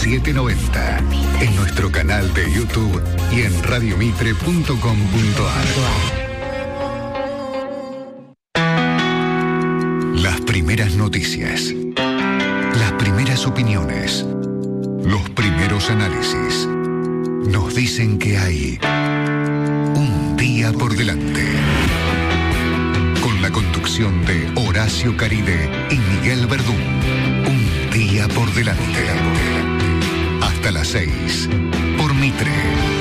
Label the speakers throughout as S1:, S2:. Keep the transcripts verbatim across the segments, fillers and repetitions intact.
S1: setecientos noventa. En nuestro canal de YouTube y en radio mitre punto com punto ar. Las primeras noticias. Las primeras opiniones. Los primeros análisis. Nos dicen que hay un día por delante. Con la conducción de Horacio Caride y Miguel Verdún. Un día por delante. Hasta las seis. Por Mitre.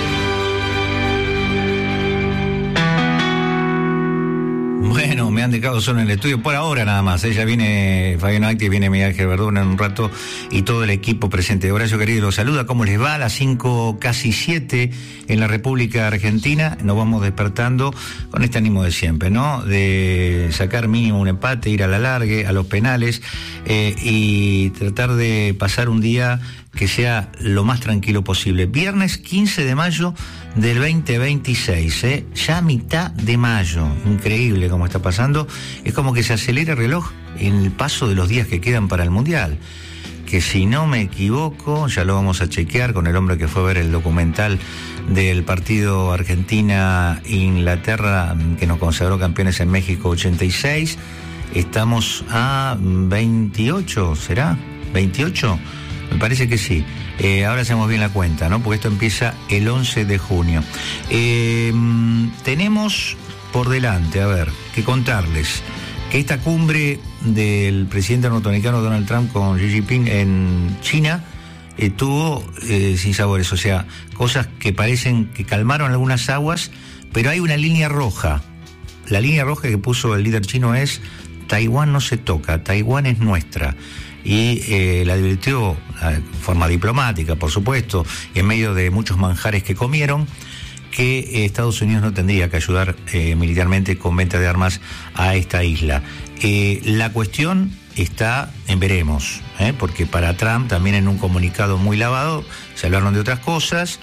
S2: Bueno, me han dejado solo en el estudio por ahora nada más. Ella viene, Fabián Acti, viene Miguel Ángel Verdún en un rato y todo el equipo presente. Horacio Querido los saluda. ¿Cómo les va? A las cinco, casi siete en la República Argentina. Nos vamos despertando con este ánimo de siempre, ¿no? De sacar mínimo un empate, ir a la largue, a los penales eh, y tratar de pasar un día que sea lo más tranquilo posible. Viernes quince de mayo del veinte veintiséis, ¿eh? Ya mitad de mayo. Increíble cómo está pasando. Es como que se acelera el reloj en el paso de los días que quedan para el Mundial. Que si no me equivoco, ya lo vamos a chequear con el hombre que fue a ver el documental del partido Argentina-Inglaterra, que nos consagró campeones en México ochenta y seis. Estamos a veintiocho, ¿será? ¿veintiocho? Me parece que sí. Eh, ahora hacemos bien la cuenta, ¿no? Porque esto empieza el once de junio. Eh, tenemos por delante, a ver, que contarles que esta cumbre del presidente norteamericano Donald Trump con Xi Jinping en China eh, tuvo eh, sinsabores, o sea, cosas que parecen que calmaron algunas aguas, pero hay una línea roja. La línea roja que puso el líder chino es: Taiwán no se toca, Taiwán es nuestra. Y eh, la advirtió de forma diplomática, por supuesto, y en medio de muchos manjares que comieron, que eh, Estados Unidos no tendría que ayudar eh, militarmente con venta de armas a esta isla. Eh, la cuestión está en veremos, ¿eh? Porque para Trump también en un comunicado muy lavado se hablaron de otras cosas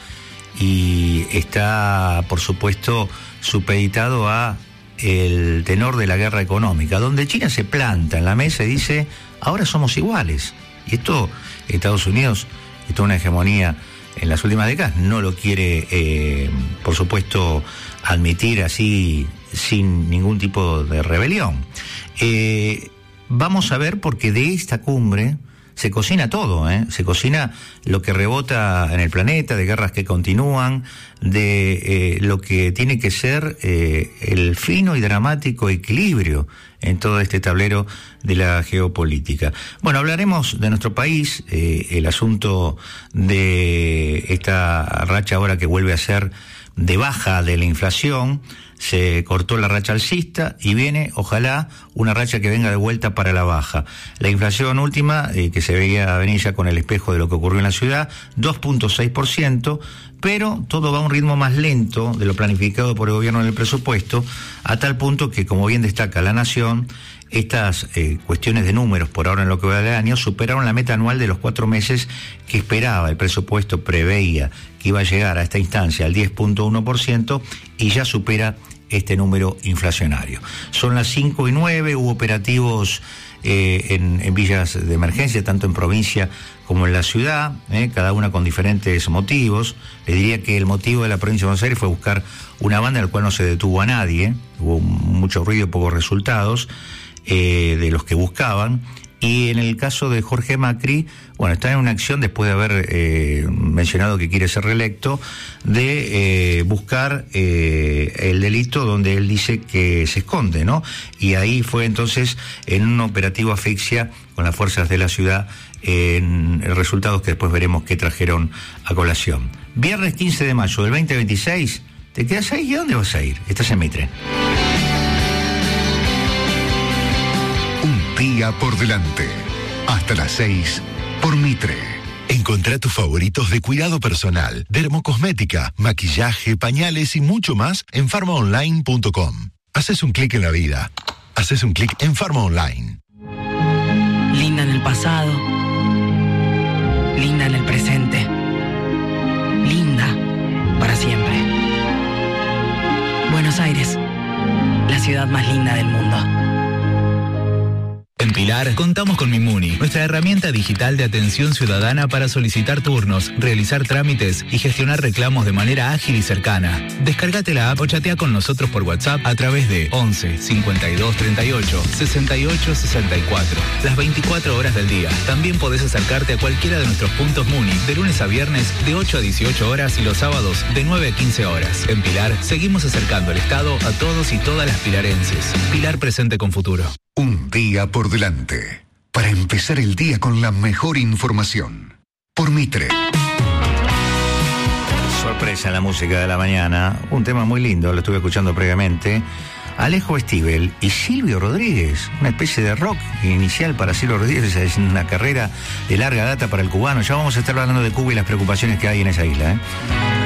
S2: y está, por supuesto, supeditado a el tenor de la guerra económica, donde China se planta en la mesa y dice: ahora somos iguales. Y esto, Estados Unidos, esto es una hegemonía en las últimas décadas, no lo quiere, eh, por supuesto, admitir así sin ningún tipo de rebelión. Eh, vamos a ver, porque de esta cumbre se cocina todo, ¿eh? Se cocina lo que rebota en el planeta, de guerras que continúan, de eh, lo que tiene que ser eh, el fino y dramático equilibrio en todo este tablero de la geopolítica. Bueno, hablaremos de nuestro país, eh, el asunto de esta racha ahora que vuelve a ser de baja de la inflación. Se cortó la racha alcista y viene, ojalá, una racha que venga de vuelta para la baja. La inflación última, eh, que se veía venir ya con el espejo de lo que ocurrió en la ciudad, dos punto seis por ciento, pero todo va a un ritmo más lento de lo planificado por el gobierno en el presupuesto, a tal punto que, como bien destaca La Nación, estas eh, cuestiones de números por ahora en lo que va del año superaron la meta anual de los cuatro meses que esperaba. El presupuesto preveía que iba a llegar a esta instancia al diez punto uno por ciento y ya supera este número inflacionario. Son las cinco y nueve, hubo operativos eh, en, en villas de emergencia, tanto en provincia como en la ciudad, eh, cada una con diferentes motivos. Le diría que el motivo de la provincia de Buenos Aires fue buscar una banda en la cual no se detuvo a nadie, hubo mucho ruido y pocos resultados eh, de los que buscaban. Y en el caso de Jorge Macri, bueno, está en una acción después de haber eh, mencionado que quiere ser reelecto, de eh, buscar eh, el delito donde él dice que se esconde, ¿no? Y ahí fue entonces en un operativo asfixia con las fuerzas de la ciudad, en resultados que después veremos qué trajeron a colación. Viernes quince de mayo del veinte veintiséis, ¿te quedas ahí? ¿Y a dónde vas a ir? Estás en Mitre.
S1: Día por delante. Hasta las seis por Mitre.
S3: Encontrá tus favoritos de cuidado personal, dermocosmética, maquillaje, pañales y mucho más en farma online punto com. Haces un clic en la vida. Haces un clic en Farma Online.
S4: Linda en el pasado. Linda en el presente. Linda para siempre. Buenos Aires, la ciudad más linda del mundo.
S5: En Pilar Pilar, contamos con Mimuni, nuestra herramienta digital de atención ciudadana para solicitar turnos, realizar trámites y gestionar reclamos de manera ágil y cercana. Descárgate la app o chatea con nosotros por WhatsApp a través de once cincuenta y dos treinta y ocho sesenta y ocho sesenta y cuatro. Las veinticuatro horas del día. También podés acercarte a cualquiera de nuestros puntos Muni de lunes a viernes de ocho a dieciocho horas y los sábados de nueve a quince horas. En Pilar seguimos acercando el Estado a todos y todas las pilarenses. Pilar presente con futuro.
S1: Un día por delante, para empezar el día con la mejor información. Por Mitre.
S2: Sorpresa en la música de la mañana. Un tema muy lindo, lo estuve escuchando previamente. Alejo Stivel y Silvio Rodríguez, una especie de rock inicial para Silvio Rodríguez, es una carrera de larga data para el cubano. Ya vamos a estar hablando de Cuba y las preocupaciones que hay en esa isla, ¿eh?